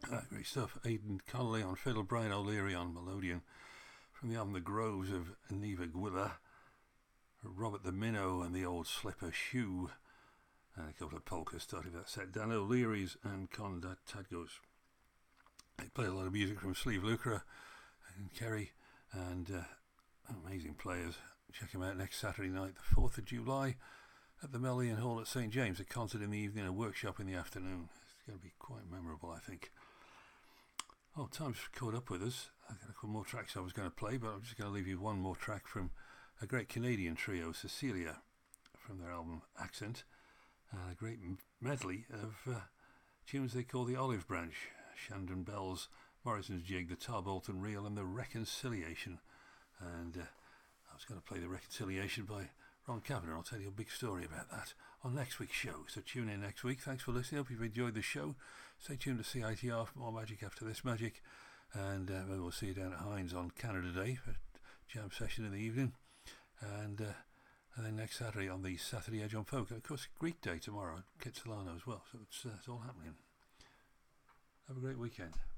Great stuff. Aidan Connolly on fiddle, Brian O'Leary on melodeon. From the album The Groves of Neva Gwilla, Robert the Minnow and the Old Slipper Shoe, and a couple of polkas starting that set. Dan O'Leary's and Conrad Tadgos. They play a lot of music from Sleeve Lucre and Kerry, and amazing players. Check them out next Saturday night, the 4th of July, at the Melian Hall at St James. A concert in the evening, a workshop in the afternoon. It's going to be quite memorable, I think. Oh, time's caught up with us. I've got a couple more tracks I was going to play, but I'm just going to leave you one more track from a great Canadian trio, Cecilia, from their album Accent. A great medley of tunes they call the Olive Branch, Shandon Bell's Morrison's Jig, the Tarbolton Reel, and the Reconciliation. And I was going to play the Reconciliation by Ron Kavanagh. I'll tell you a big story about that on next week's show. So tune in next week. Thanks for listening. Hope you've enjoyed the show. Stay tuned to CITR for more magic after this magic. And maybe we'll see you down at Heinz on Canada Day for jam session in the evening. And then next Saturday on the Saturday Edge on Folk. And of course, Greek Day tomorrow at Kitsilano as well. So it's all happening. Have a great weekend.